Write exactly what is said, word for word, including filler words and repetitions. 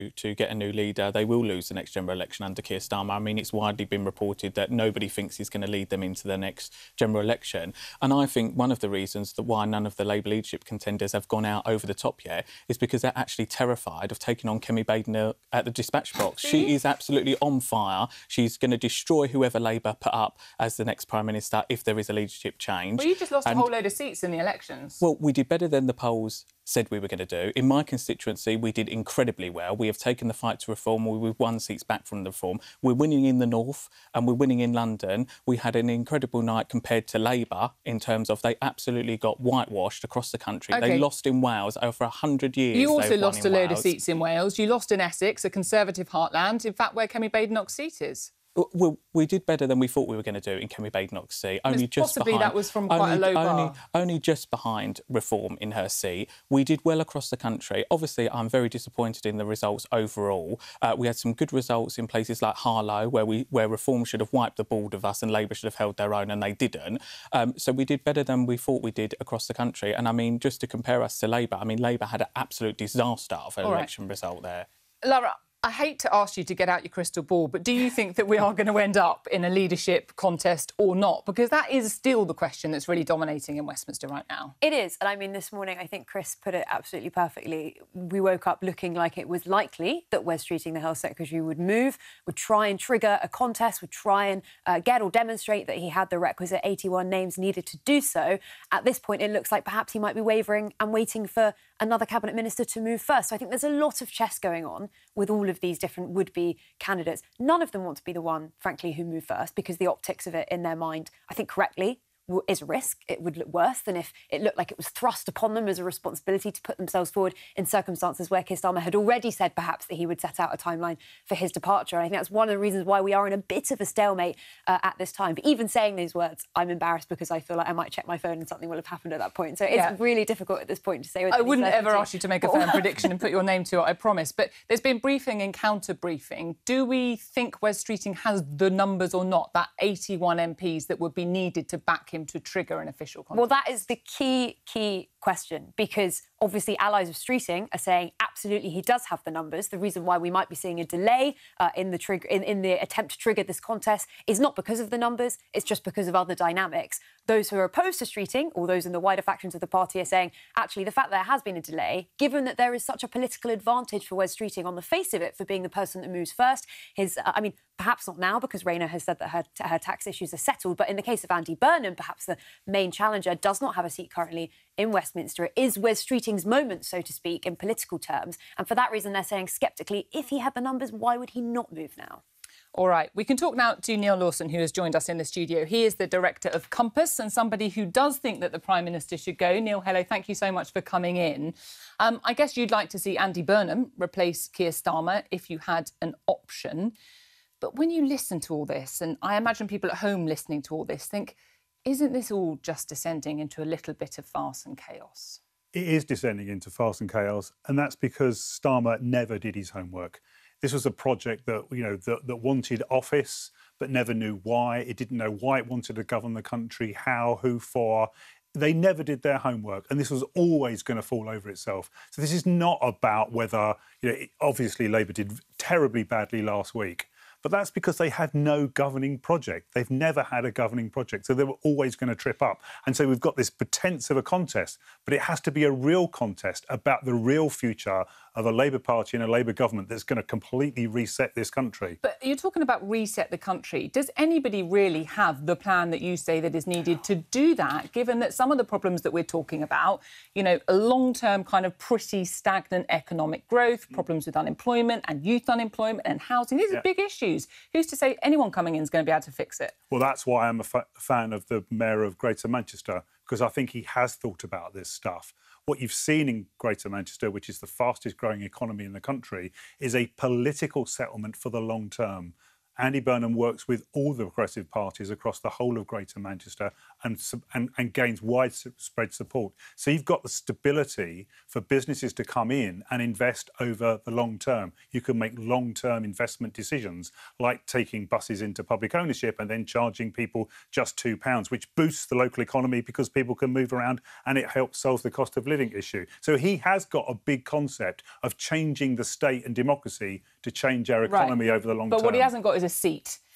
to get a new leader, they will lose the next general election under Keir Starmer. I mean, it's widely been reported that nobody thinks he's going to lead them into the next general election. And I think one of the reasons that why none of the Labour leadership contenders have gone out over the top yet is because they're actually terrified of taking on Kemi Badenoch at the dispatch box. She is absolutely on fire. She's going to destroy whoever Labour put up as the next Prime Minister if there is a leadership change. Well, you just lost and, a whole load of seats in the elections. Well, we did better than the polls said we were going to do. In my constituency, we did incredibly well. We have taken the fight to reform. We've won seats back from the reform. We're winning in the north and we're winning in London. We had an incredible night compared to Labour in terms of they absolutely got whitewashed across the country. Okay. They lost in Wales over one hundred years. You also lost a load Wales. of seats in Wales. You lost in Essex, a Conservative heartland, in fact, where Kemi Badenoch's seat is. Well, we did better than we thought we were going to do in Kemi Badenoch's seat. Only just possibly behind, that was from quite only, a low bar. Only, only just behind Reform in her seat. We did well across the country. Obviously, I'm very disappointed in the results overall. Uh, we had some good results in places like Harlow, where we where Reform should have wiped the board of us and Labour should have held their own, and they didn't. Um, so we did better than we thought we did across the country. And, I mean, just to compare us to Labour, I mean, Labour had an absolute disaster of an All election right. result there. Lara, I hate to ask you to get out your crystal ball, but do you think that we are going to end up in a leadership contest or not? Because that is still the question that's really dominating in Westminster right now. It is. And I mean, this morning, I think Chris put it absolutely perfectly. We woke up looking like it was likely that Wes Streeting, the Health Secretary, would move, would try and trigger a contest, would try and uh, get or demonstrate that he had the requisite eighty-one names needed to do so. At this point, it looks like perhaps he might be wavering and waiting for another cabinet minister to move first. So I think there's a lot of chess going on with all of these different would-be candidates. None of them want to be the one, frankly, who move first, because the optics of it in their mind, I think correctly, is a risk. It would look worse than if it looked like it was thrust upon them as a responsibility to put themselves forward in circumstances where Keir Starmer had already said perhaps that he would set out a timeline for his departure. And I think that's one of the reasons why we are in a bit of a stalemate uh, at this time. But even saying these words, I'm embarrassed because I feel like I might check my phone and something will have happened at that point. So it's yeah. really difficult at this point to say with I wouldn't certainty. ever ask you to make a firm prediction and put your name to it, I promise. But there's been briefing and counter-briefing. Do we think Wes Streeting has the numbers or not, that eighty-one M Ps that would be needed to back him to trigger an official contest? Well, that is the key, key question, because obviously allies of Streeting are saying absolutely he does have the numbers. The reason why we might be seeing a delay uh, in the trigger in, in the attempt to trigger this contest is not because of the numbers, it's just because of other dynamics. Those who are opposed to Streeting, or those in the wider factions of the party, are saying actually the fact that there has been a delay, given that there is such a political advantage for Wes Streeting on the face of it for being the person that moves first, his uh, I mean perhaps not now because Rayner has said that her, her tax issues are settled, but in the case of Andy Burnham, perhaps the main challenger does not have a seat currently in Westminster. It is Wes Streeting's moment, so to speak, in political terms. And for that reason, they're saying sceptically, if he had the numbers, why would he not move now? All right, we can talk now to Neil Lawson, who has joined us in the studio. He is the director of Compass and somebody who does think that the Prime Minister should go. Neil, hello, thank you so much for coming in. Um, I guess you'd like to see Andy Burnham replace Keir Starmer if you had an option. But when you listen to all this, and I imagine people at home listening to all this, think, isn't this all just descending into a little bit of farce and chaos? It is descending into farce and chaos, and that's because Starmer never did his homework. This was a project that, you know, that, that wanted office but never knew why. It didn't know why it wanted to govern the country, how, who for. They never did their homework, and this was always going to fall over itself. So this is not about whether, you know, obviously Labour did terribly badly last week, but that's because they had no governing project. They've never had a governing project, so they were always going to trip up. And so we've got this pretense of a contest, but it has to be a real contest about the real future of a Labour Party and a Labour government that's going to completely reset this country. But you're talking about reset the country. Does anybody really have the plan that you say that is needed to do that, given that some of the problems that we're talking about, you know, a long-term kind of pretty stagnant economic growth, problems with unemployment and youth unemployment and housing, these are yeah. big issues. Who's to say anyone coming in is going to be able to fix it? Well, that's why I'm a fa- fan of the Mayor of Greater Manchester, because I think he has thought about this stuff. What you've seen in Greater Manchester, which is the fastest growing economy in the country, is a political settlement for the long term. Andy Burnham works with all the progressive parties across the whole of Greater Manchester and, and, and gains widespread support. So you've got the stability for businesses to come in and invest over the long term. You can make long-term investment decisions, like taking buses into public ownership and then charging people just two pounds, which boosts the local economy because people can move around and it helps solve the cost of living issue. So he has got a big concept of changing the state and democracy to change our economy right. over the long but term. But what he hasn't got is a seat.